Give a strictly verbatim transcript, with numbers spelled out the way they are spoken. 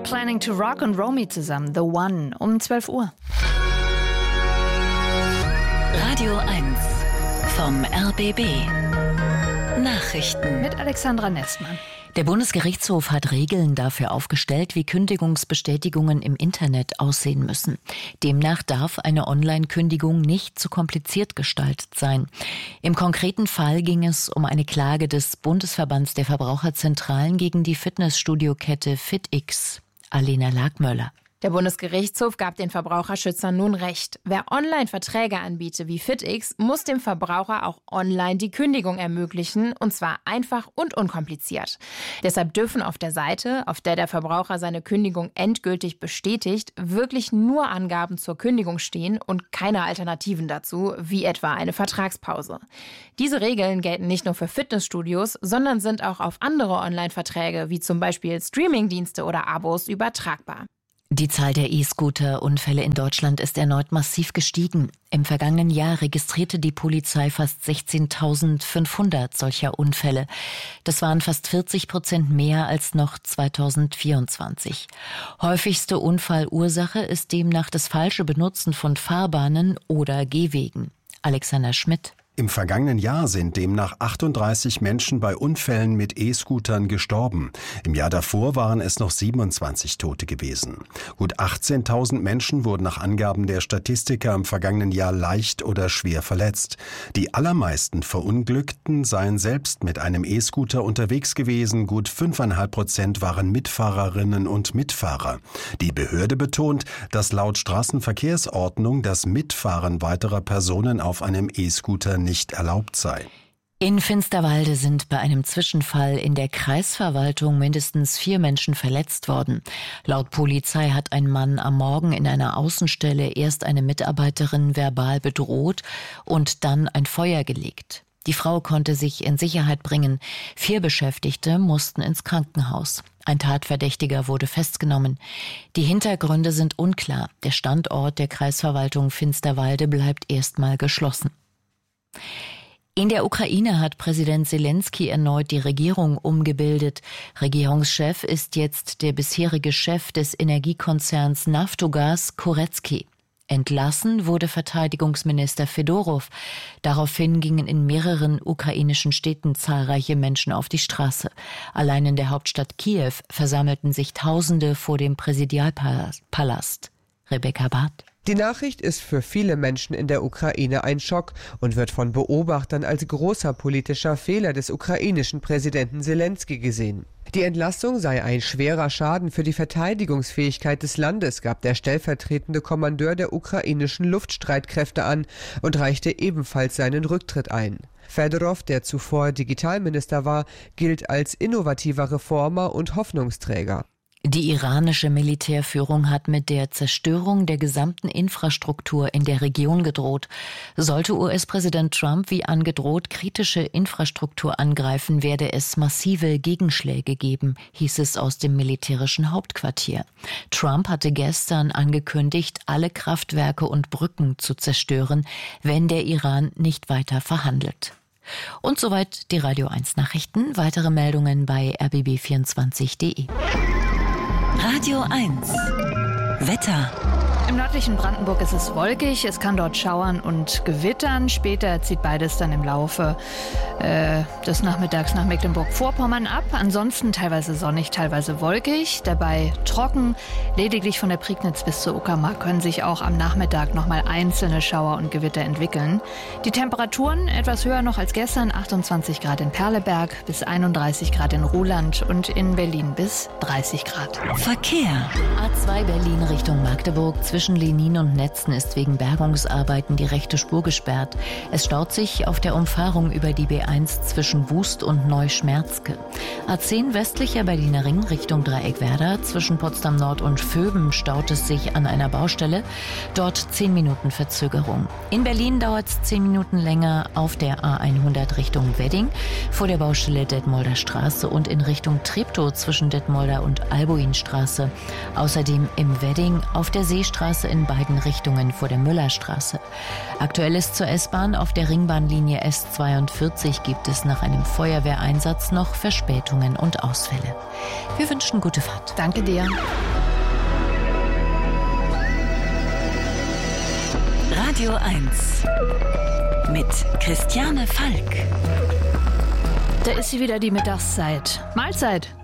Planning to Rock und Romy zusammen, The One, um zwölf Uhr. Radio eins vom R B B. Nachrichten mit Alexandra Nestmann. Der Bundesgerichtshof hat Regeln dafür aufgestellt, wie Kündigungsbestätigungen im Internet aussehen müssen. Demnach darf eine Online-Kündigung nicht zu kompliziert gestaltet sein. Im konkreten Fall ging es um eine Klage des Bundesverbands der Verbraucherzentralen gegen die Fitnessstudio-Kette FitX. Alena Lagmöller. Der Bundesgerichtshof gab den Verbraucherschützern nun Recht. Wer Online-Verträge anbietet wie FitX, muss dem Verbraucher auch online die Kündigung ermöglichen, und zwar einfach und unkompliziert. Deshalb dürfen auf der Seite, auf der der Verbraucher seine Kündigung endgültig bestätigt, wirklich nur Angaben zur Kündigung stehen und keine Alternativen dazu, wie etwa eine Vertragspause. Diese Regeln gelten nicht nur für Fitnessstudios, sondern sind auch auf andere Online-Verträge, wie zum Beispiel Streamingdienste oder Abos, übertragbar. Die Zahl der E-Scooter-Unfälle in Deutschland ist erneut massiv gestiegen. Im vergangenen Jahr registrierte die Polizei fast sechzehntausendfünfhundert solcher Unfälle. Das waren fast vierzig Prozent mehr als noch zweitausendvierundzwanzig. Häufigste Unfallursache ist demnach das falsche Benutzen von Fahrbahnen oder Gehwegen. Alexander Schmidt. Im vergangenen Jahr sind demnach achtunddreißig Menschen bei Unfällen mit E-Scootern gestorben. Im Jahr davor waren es noch siebenundzwanzig Tote gewesen. Gut achtzehntausend Menschen wurden nach Angaben der Statistiker im vergangenen Jahr leicht oder schwer verletzt. Die allermeisten Verunglückten seien selbst mit einem E-Scooter unterwegs gewesen. Gut fünfeinhalb Prozent waren Mitfahrerinnen und Mitfahrer. Die Behörde betont, dass laut Straßenverkehrsordnung das Mitfahren weiterer Personen auf einem E-Scooter nicht nicht erlaubt sei. In Finsterwalde sind bei einem Zwischenfall in der Kreisverwaltung mindestens vier Menschen verletzt worden. Laut Polizei hat ein Mann am Morgen in einer Außenstelle erst eine Mitarbeiterin verbal bedroht und dann ein Feuer gelegt. Die Frau konnte sich in Sicherheit bringen. Vier Beschäftigte mussten ins Krankenhaus. Ein Tatverdächtiger wurde festgenommen. Die Hintergründe sind unklar. Der Standort der Kreisverwaltung Finsterwalde bleibt erstmal geschlossen. In der Ukraine hat Präsident Selenskyj erneut die Regierung umgebildet. Regierungschef ist jetzt der bisherige Chef des Energiekonzerns Naftogaz, Koretsky. Entlassen wurde Verteidigungsminister Fedorow. Daraufhin gingen in mehreren ukrainischen Städten zahlreiche Menschen auf die Straße. Allein in der Hauptstadt Kiew versammelten sich Tausende vor dem Präsidialpalast. Rebecca Barth. Die Nachricht ist für viele Menschen in der Ukraine ein Schock und wird von Beobachtern als großer politischer Fehler des ukrainischen Präsidenten Selenskyj gesehen. Die Entlassung sei ein schwerer Schaden für die Verteidigungsfähigkeit des Landes, gab der stellvertretende Kommandeur der ukrainischen Luftstreitkräfte an und reichte ebenfalls seinen Rücktritt ein. Fedorow, der zuvor Digitalminister war, gilt als innovativer Reformer und Hoffnungsträger. Die iranische Militärführung hat mit der Zerstörung der gesamten Infrastruktur in der Region gedroht. Sollte U S-Präsident Trump wie angedroht kritische Infrastruktur angreifen, werde es massive Gegenschläge geben, hieß es aus dem militärischen Hauptquartier. Trump hatte gestern angekündigt, alle Kraftwerke und Brücken zu zerstören, wenn der Iran nicht weiter verhandelt. Und soweit die Radio eins Nachrichten. Weitere Meldungen bei r b b vierundzwanzig punkt d e. Radio eins Wetter. Im nördlichen Brandenburg ist es wolkig, es kann dort schauern und gewittern. Später zieht beides dann im Laufe äh, des Nachmittags nach Mecklenburg-Vorpommern ab. Ansonsten teilweise sonnig, teilweise wolkig, dabei trocken. Lediglich von der Prignitz bis zur Uckermark können sich auch am Nachmittag nochmal einzelne Schauer und Gewitter entwickeln. Die Temperaturen etwas höher noch als gestern, achtundzwanzig Grad in Perleberg bis einunddreißig Grad in Ruhland und in Berlin bis dreißig Grad. Verkehr. A zwei Berlin Richtung Magdeburg. Zwischen Lenin und Netzen ist wegen Bergungsarbeiten die rechte Spur gesperrt. Es staut sich auf der Umfahrung über die B eins zwischen Wust und Neuschmerzke. A zehn westlicher Berliner Ring Richtung Dreieckwerder. Zwischen Potsdam Nord und Vöben staut es sich an einer Baustelle. Dort zehn Minuten Verzögerung. In Berlin dauert es zehn Minuten länger auf der A hundert Richtung Wedding vor der Baustelle Detmolder Straße und in Richtung Treptow zwischen Detmolder und Albuinstraße. Außerdem im Wedding auf der Seestraße in beiden Richtungen vor der Müllerstraße. Aktuell ist zur S-Bahn auf der Ringbahnlinie S zweiundvierzig gibt es nach einem Feuerwehreinsatz noch Verspätungen und Ausfälle. Wir wünschen gute Fahrt. Danke dir. Radio eins mit Christiane Falk. Da ist sie wieder, die Mittagszeit. Mahlzeit!